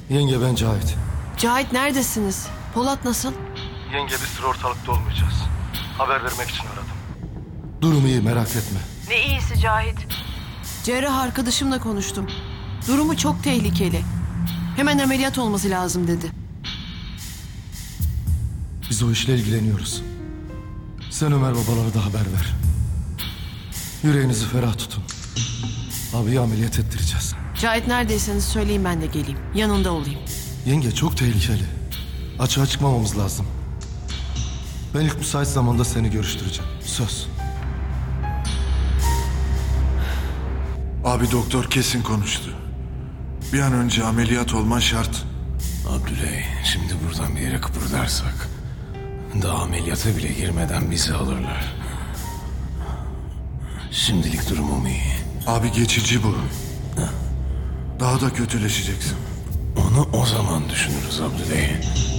Yenge, ben Cahit. Cahit, neredesiniz? Polat nasıl? Yenge, bir süre ortalıkta olmayacağız. Haber vermek için aradım. Durum iyi, merak etme. Ne iyisi Cahit? Cerrah arkadaşımla konuştum. Durumu çok tehlikeli. Hemen ameliyat olması lazım dedi. Biz o işle ilgileniyoruz. Sen Ömer babalara da haber ver. Yüreğinizi ferah tutun. Abiyi ameliyat ettireceğiz. Cahit, neredeyseniz söyleyin, ben de geleyim. Yanında olayım. Yenge, çok tehlikeli. Açığa çıkmamamız lazım. Ben ilk müsait zamanda seni görüştüreceğim. Söz. Abi doktor kesin konuştu. Bir an önce ameliyat olman şart. Abdüley, şimdi buradan bir yere kıpırdarsak daha ameliyata bile girmeden bizi alırlar. Şimdilik durumum iyi. Abi geçici bu. Daha da kötüleşeceksin. Onu o zaman düşünürüz Abdüley.